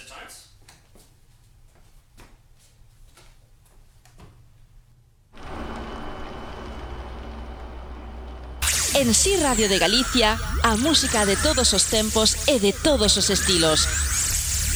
En Si Radio de Galicia, a música de todos os tempos e de todos os estilos.